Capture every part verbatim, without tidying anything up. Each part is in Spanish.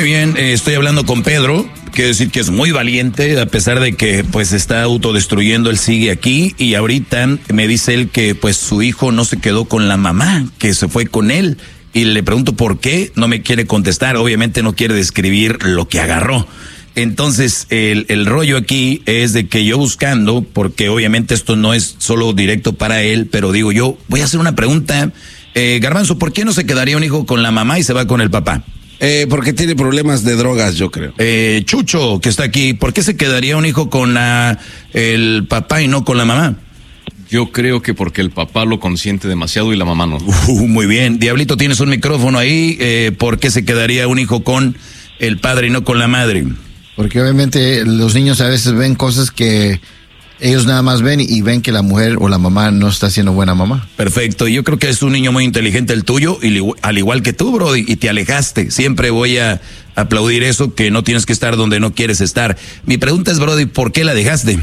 Bien, eh, estoy hablando con Pedro, quiero decir que es muy valiente, a pesar de que pues está autodestruyendo, él sigue aquí y ahorita me dice él que pues su hijo no se quedó con la mamá, que se fue con él y le pregunto por qué, no me quiere contestar, obviamente no quiere describir lo que agarró. Entonces el, el rollo aquí es de que yo buscando, porque obviamente esto no es solo directo para él, pero digo yo, voy a hacer una pregunta, eh, Garbanzo, ¿por qué no se quedaría un hijo con la mamá y se va con el papá? Eh, porque tiene problemas de drogas, yo creo. Eh, Chucho, que está aquí, ¿por qué se quedaría un hijo con la, el papá y no con la mamá? Yo creo que porque el papá lo consiente demasiado y la mamá no. Uh, muy bien. Diablito, tienes un micrófono ahí. Eh, ¿Por qué se quedaría un hijo con el padre y no con la madre? Porque obviamente los niños a veces ven cosas que ellos nada más ven y ven que la mujer o la mamá no está siendo buena mamá. Perfecto. Yo creo que es un niño muy inteligente el tuyo, y al igual que tú, bro, y te alejaste. Siempre voy a aplaudir eso, que no tienes que estar donde no quieres estar. Mi pregunta es, Brody, ¿por qué la dejaste?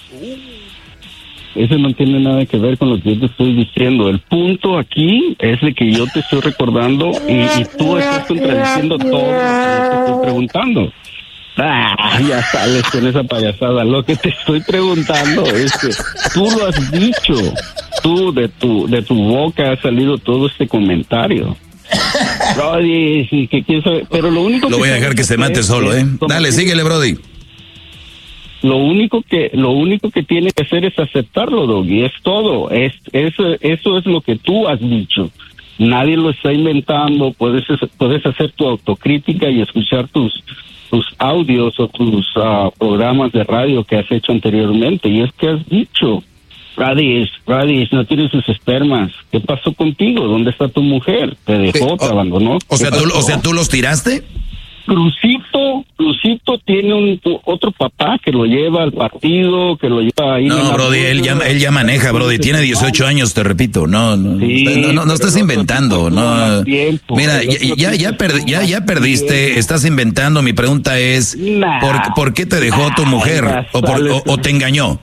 Eso no tiene nada que ver con lo que yo te estoy diciendo. El punto aquí es de que yo te estoy recordando y, y tú estás contradiciendo todo lo que te estoy preguntando. Ah, ya sales con esa payasada. Lo que te estoy preguntando es que tú lo has dicho. Tú, de tu de tu boca ha salido todo este comentario. Brody, sí, que quién sabe, pero lo único lo que voy a dejar que se mate solo, ¿eh? Dale, síguele, Brody. Lo único que lo único que tiene que hacer es aceptarlo, Doggy, es todo. Es eso eso es lo que tú has dicho. Nadie lo está inventando. Puedes puedes hacer tu autocrítica y escuchar tus tus audios o tus uh, programas de radio que has hecho anteriormente, y es que has dicho, Radis, Radis, no tienes sus espermas. ¿Qué pasó contigo? ¿Dónde está tu mujer? ¿Te dejó? Eh, ¿Te abandonó? O sea, tú, o sea, ¿tú los tiraste? Crucito, Crucito tiene un otro papá que lo lleva al partido, que lo lleva ahí. No, Brody, él ya, él ya maneja, Brody, tiene dieciocho años, te repito, no, no, sí, no, no, no estás inventando, no. Tiempo, mira, ya, ya, ya, perdi, ya, ya perdiste, tiempo. Estás inventando. Mi pregunta es, nah, ¿por, ¿por qué te dejó nah, tu mujer o, por, o, o te engañó?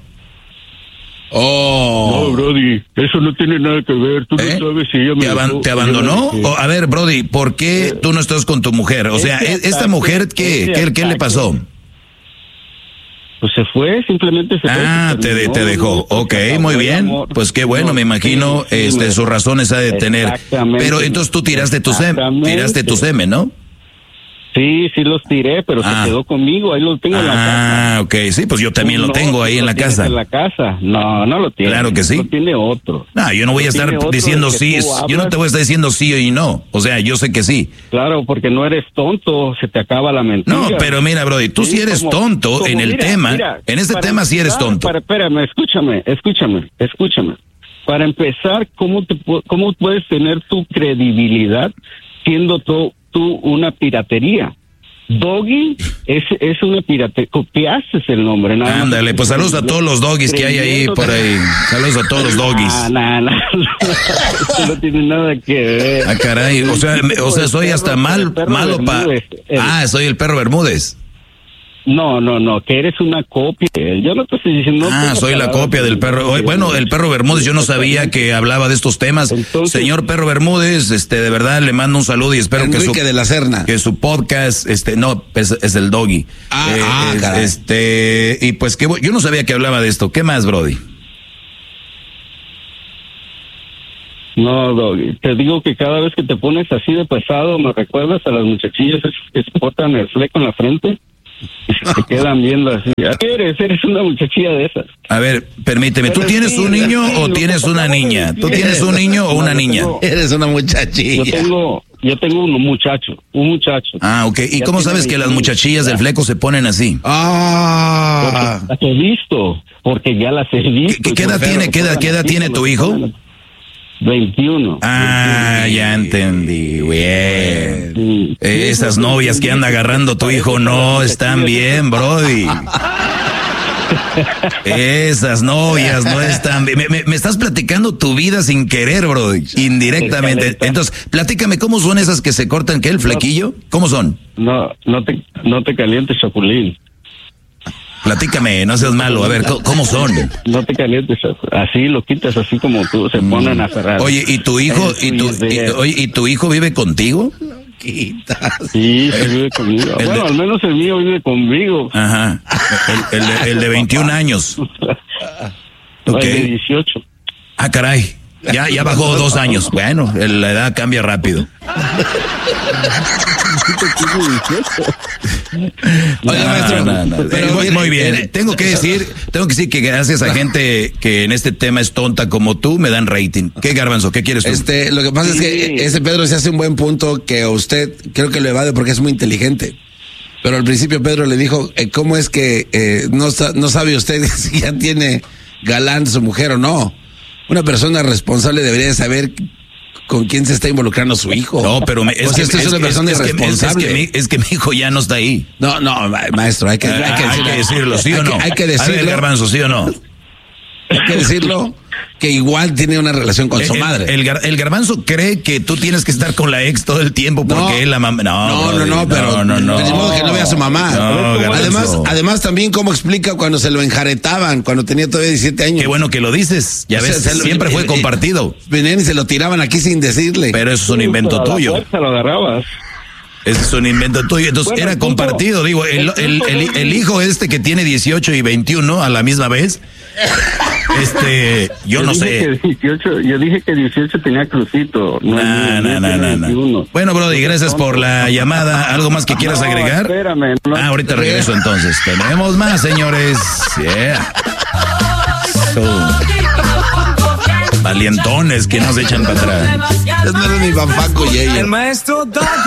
Oh. No, Brody, eso no tiene nada que ver. Tú ¿Eh? no sabes si ella me ¿Te, aban dejó, ¿te abandonó? Me o, a ver, Brody, ¿por qué eh, tú no estás con tu mujer? O sea, ataque, ¿esta mujer qué? ¿Qué, ¿Qué le pasó? Pues se fue, simplemente se fue. Ah, te, de, te dejó. Ok, muy bien. Pues qué bueno, me imagino sí, sí, este, sus razones ha de tener. Pero entonces tú tiraste tu semen, tiraste tu semen, ¿no? Sí, sí los tiré, pero ah. se quedó conmigo, ahí lo tengo ah, en la casa. Ah, ok, sí, pues yo también no, lo tengo ahí en la casa. En la casa, no, no lo tiene. Claro que sí. Lo tiene otro. No, yo no voy a estar diciendo sí, yo no te voy a estar diciendo sí y no, o sea, yo sé que sí. Claro, porque no eres tonto, se te acaba la mentira. No, pero mira, Brody, tú sí, sí eres como, tonto como, en el mira, tema, mira, en este tema sí eres tonto. Para, espérame, escúchame, escúchame, escúchame. Para empezar, ¿cómo, te, cómo puedes tener tu credibilidad siendo tú, tú una piratería? Doggy es, es una pirate, copiaste el nombre. Nada Ándale, pues saludos a todos los doggies que hay ahí por ahí. Saludos a todos los doggies. Ah, no, no, no, no tiene nada que ver. Ah, caray, o sea, me, o sea, soy hasta mal, malo para. Ah, soy el perro Bermúdez. No, no, no, que eres una copia. Yo no te estoy diciendo. Ah, soy la copia del perro. Bueno, el perro Bermúdez, yo no sabía que hablaba de estos temas. Entonces, señor perro Bermúdez, este, de verdad le mando un saludo y espero Enrique que su, de la Serna. que su podcast, este, no, es, es el Doggy. Ah, eh, ah, caray. Este, y pues que yo no sabía que hablaba de esto. ¿Qué más, Brody? No, Doggy, te digo que cada vez que te pones así de pesado, me recuerdas a las muchachillas que se portan el fleco en la frente. Y se te quedan viendo así. Eres, eres una muchachilla de esas. A ver, permíteme, ¿tú tienes un niño o tienes una niña? ¿Tú tienes un niño o una niña? Eres una muchachilla. Yo tengo, yo tengo un muchacho, un muchacho. Ah, ok. ¿Y cómo sabes que las muchachillas del fleco se ponen así? Ah. Las he visto, porque ya las he visto. ¿Qué, qué edad tiene, qué edad, qué edad tiene tu hijo? veintiuno. Ah, veintiuno. ya entendí, bien. Sí. Eh, esas novias que anda agarrando tu hijo no están bien, Brody. Esas novias no están bien. Me, me, me estás platicando tu vida sin querer, Brody, indirectamente. Entonces, platícame, ¿cómo son esas que se cortan, qué, el flequillo? ¿Cómo son? No, no te, no te calientes, Chapulín. Platícame, no seas malo. A ver, ¿cómo son? No te calientes, así lo quitas, así como tú, se ponen a cerrar. Oye, ¿y tu hijo, y tu, y, oye, ¿y tu hijo vive contigo? Chiquita. Sí, sí vive conmigo. El Bueno, de- al menos el mío vive conmigo. Ajá. El, el de, el de veintiún años. Ok. El de dieciocho. Ah, caray. Ya, ya bajó dos años. Bueno, el- la edad cambia rápido. Oiga, No, maestro, no, no. pero Eh, muy, mire, muy bien. mire, Tengo que decir, tengo que decir que gracias a gente que en este tema es tonta como tú, me dan rating. ¿Qué, Garbanzo? ¿Qué quieres tú? Este, lo que pasa es que ese Pedro se hace un buen punto que a usted creo que lo evade porque es muy inteligente. Pero al principio Pedro le dijo, eh, ¿cómo es que eh, no, sa- no sabe usted si ya tiene galán su mujer o no? Una persona responsable debería de saber con quién se está involucrando su hijo. No, pero me, es, O sea, que, esto es es una que- persona es que- es que- irresponsable. Es que, mi, es que mi hijo ya no está ahí. No, no, ma- maestro, hay que, hay que, Ah, hay que decirlo, ¿sí o hay no? que- hay que A ver, decirlo. Garbanzo, ¿sí o no? Hay que decirlo que igual tiene una relación con su El- madre. El, gar- el Garbanzo cree que tú tienes que estar con la ex todo el tiempo porque No. él la mamá. No, No, no, brody, no, pero no, no, de no. modo que no vea a su mamá. No, Garbanzo. además, además también cómo explica cuando se lo enjaretaban, cuando tenía todavía diecisiete años. Qué bueno que lo dices. Ya O sea, ves, se lo- siempre fue eh, compartido. Venían y se lo tiraban aquí sin decirle. Pero eso es un invento A la tuyo. fuerza lo agarrabas. Ese es un invento tuyo. Entonces Bueno, era el punto- compartido. Digo, el, el el, punto el- es- el hijo este que tiene dieciocho y veintiuno a la misma vez. Este, yo no dije sé. que dieciocho, yo dije que dieciocho tenía crucito. No, No, no, no, no, no. Bueno, Brody, gracias por la llamada. ¿Algo más que quieras No, agregar? espérame, no. Ah, ahorita regreso entonces. Tenemos más, señores. Yeah. So, valientones que nos echan para atrás. Es no era ni Banfaco y ella. El maestro Doggy.